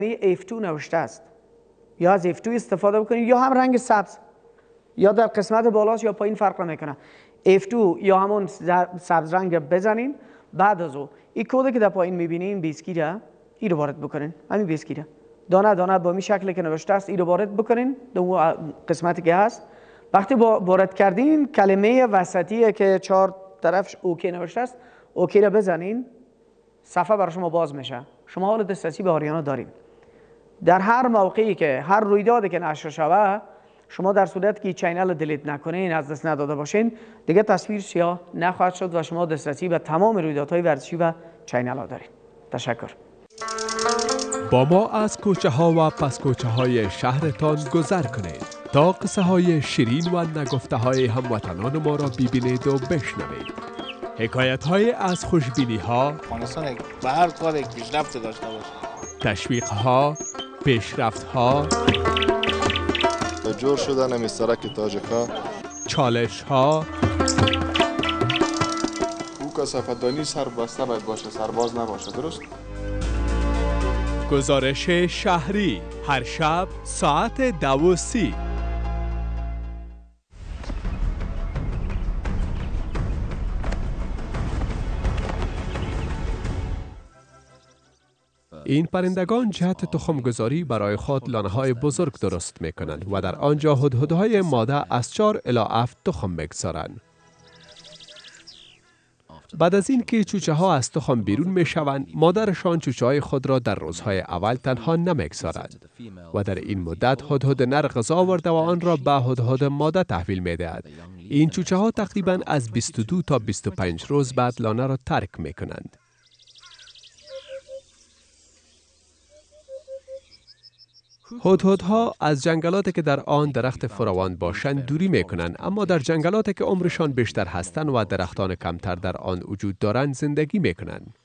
F2 نوشته است. یا از F2 استفاده بکنید یا هم رنگ سبز، یا در قسمت بالاست یا پایین فرق نمیکنه. F2 یا همون سبز رنگ بزنین. بعد از این کد که در پایین میبینین بیسکی را این رو وارد بکنین. همین بیسکی را دانه دانه با می شکلی که نوشته است این رو وارد بکنین در قسمتی که هست. وقتی وارد کردین کلمه وسطی که 4 طرفش اوکی نوشته است اوکی را بزنین، صفحه برای شما باز میشه. شما حال دسترسی به آریانا دارین. در هر موقعی که هر رویدادی که نشر شوه، شما در صورتی که چینل رو دیلیت نکنین، از دست نداده باشین، دیگه تصویر سیاه نخواهد شد و شما دسترسی به تمام رویدادهای ورزشی و چینل ها دارین. تشکر. با ما از کوچه ها و پس کوچه های شهرتان گذر کنید تا قصه های شیرین و نگفته های هموطنان ما را ببینید و بشنوید. حکایت های از خوشبینی ها، افغانستان به هر کار یک پیشرفت داشته باشه، تشویق ها، پیشرفت ها، جور شدن مسترک تاجکا، چالش ها، او کثافت‌دانی سربسته باید باشه، سرباز نباشه. درست؟ گزارش شهری هر شب ساعت 12:30. این پرندگان جهت تخمگذاری برای خود لانه‌های بزرگ درست می‌کنند و در آنجا هدهدهای ماده از 4 الی 7 تخم می‌گذارند. بعد از این که چوچه ها از تخم بیرون می شوند، مادرشان چوچه های خود را در روزهای اول تنها نمیگذارد و در این مدت هدهد نر غذا آورده و آن را به هدهد ماده تحویل می دهد. این چوچه ها تقریباً از 22 تا 25 روز بعد لانه را ترک می کنند. هدهدها از جنگلاتی که در آن درخت فراوان باشند دوری می کنند، اما در جنگلاتی که عمرشان بیشتر هستند و درختان کمتر در آن وجود دارند زندگی می کنند.